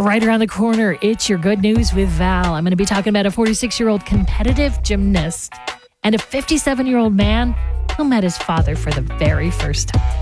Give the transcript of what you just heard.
Right around the corner, it's your good news with Val. I'm going to be talking about a 46-year-old competitive gymnast and a 57-year-old man who met his father for the very first time.